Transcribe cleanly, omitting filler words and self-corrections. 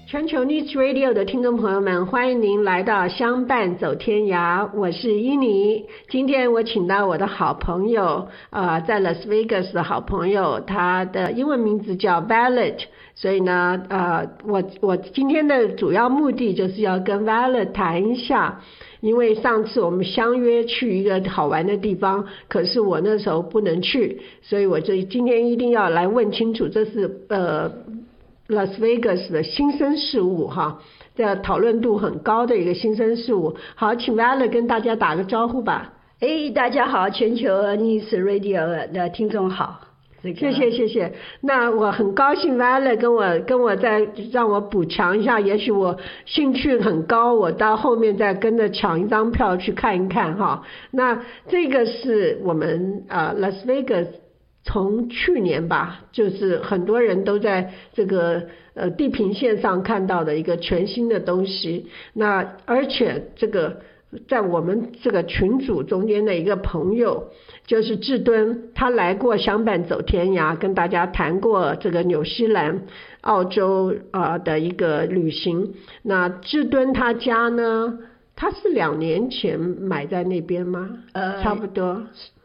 全球 News Radio 的听众朋友们，欢迎您来到相伴走天涯，我是伊妮。今天我请到我的好朋友，在 Las Vegas 的好朋友，他的英文名字叫 Violet， 所以呢，我今天的主要目的就是要跟 Violet 谈一下，因为上次我们相约去一个好玩的地方，可是我那时候不能去，所以我今天一定要来问清楚，这是Las Vegas 的新生事物哈，这讨论度很高的一个新生事物。好，请 Violet 跟大家打个招呼吧。 大家好，全球 News Radio 的听众好。 谢谢。那我很高兴 Violet 跟我再让我补强一下，也许我兴趣很高，我到后面再跟着抢一张票去看一看哈。那这个是我们Las Vegas。从去年吧，就是很多人都在这个地平线上看到的一个全新的东西。那而且这个在我们这个群组中间的一个朋友就是志敦，他来过相伴走天涯，跟大家谈过这个纽西兰、澳洲的一个旅行。那志敦他家呢？他是2年前买在那边吗？差不多